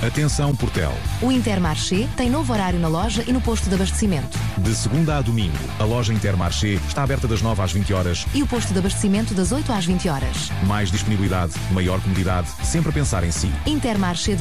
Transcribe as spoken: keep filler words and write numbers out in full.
Atenção, Portel. O Intermarché tem novo horário na loja e no posto de abastecimento. De segunda a domingo, a loja Intermarché está aberta das nove às vinte horas. E o posto de abastecimento das oito às vinte horas. Mais disponibilidade, maior comodidade, sempre a pensar em si. Intermarché de